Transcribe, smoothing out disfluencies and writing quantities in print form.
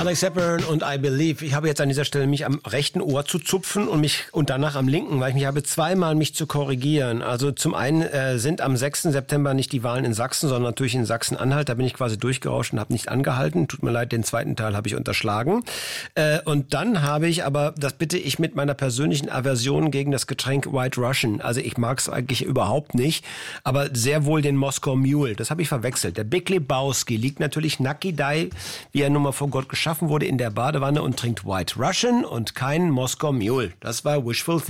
Alex Hepburn und I Believe. Ich habe jetzt an dieser Stelle mich am rechten Ohr zu zupfen und danach am linken, weil ich mich habe zweimal mich zu korrigieren. Also zum einen sind am 6. September nicht die Wahlen in Sachsen, sondern natürlich in Sachsen-Anhalt. Da bin ich quasi durchgerauscht und habe nicht angehalten. Tut mir leid, den zweiten Teil habe ich unterschlagen. Und dann habe ich aber, das bitte ich mit meiner persönlichen Aversion gegen das Getränk White Russian. Also ich mag es eigentlich überhaupt nicht, aber sehr wohl den Moskau Mule. Das habe ich verwechselt. Der Big Lebowski liegt natürlich nackidei, wie er nun mal vor Gott geschaffen wurde, in der Badewanne und trinkt White Russian und keinen Moskau Mule. Das war wishful thinking.